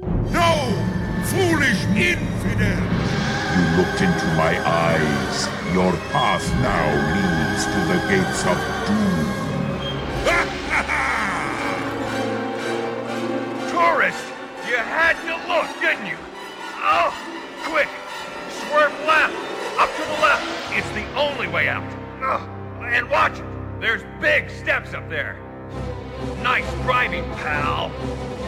No! Foolish infidel! You looked into my eyes. Your path now leads to the gates of doom. Tourist! You had to look, didn't you? Oh, quick! Swerve left! Up to the left! It's the only way out. And watch it! There's big steps up there. Nice driving, pal.